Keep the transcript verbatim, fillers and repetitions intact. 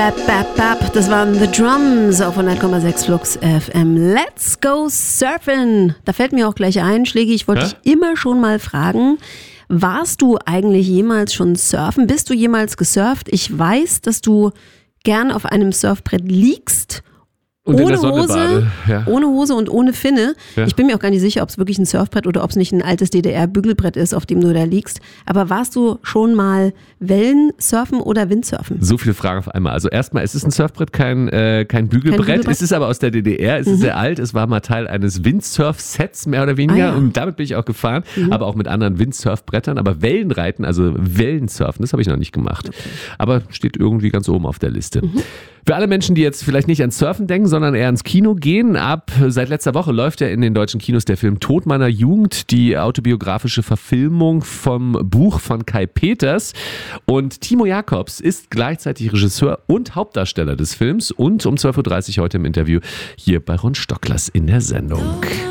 Bap, bap, bap. Das waren The Drums auf hundert Komma sechs Flux F M. Let's go surfen. Da fällt mir auch gleich ein, Schlägi, ich wollte Hä? dich immer schon mal fragen, warst du eigentlich jemals schon surfen? Bist du jemals gesurft? Ich weiß, dass du gern auf einem Surfbrett liegst. Und in Ohne der Sonne Hose, bade. Ja. ohne Hose und ohne Finne. Ja. Ich bin mir auch gar nicht sicher, ob es wirklich ein Surfbrett oder ob es nicht ein altes D D R-Bügelbrett ist, auf dem du da liegst. Aber warst du schon mal Wellensurfen oder Windsurfen? So viele Fragen auf einmal. Also erstmal, es ist ein Surfbrett, kein, äh, kein, Bügelbrett. Kein Bügelbrett. Es ist aber aus der D D R, es Mhm. ist sehr alt, es war mal Teil eines Windsurf-Sets, mehr oder weniger. Ah, ja. Und damit bin ich auch gefahren, Mhm. aber auch mit anderen Windsurfbrettern. Aber Wellenreiten, also Wellensurfen, das habe ich noch nicht gemacht. Okay. Aber steht irgendwie ganz oben auf der Liste. Mhm. Für alle Menschen, die jetzt vielleicht nicht ans Surfen denken, sondern eher ans Kino gehen, ab seit letzter Woche läuft ja in den deutschen Kinos der Film Tod meiner Jugend, die autobiografische Verfilmung vom Buch von Kai Peters. Und Timo Jacobs ist gleichzeitig Regisseur und Hauptdarsteller des Films und um zwölf Uhr dreißig heute im Interview hier bei Ron Stocklers in der Sendung.